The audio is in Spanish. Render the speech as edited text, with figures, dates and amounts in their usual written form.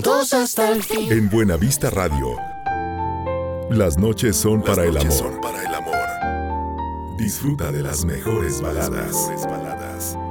Dos hasta el fin. En Buenavista Radio, las noches son para el amor. Disfruta de las mejores baladas.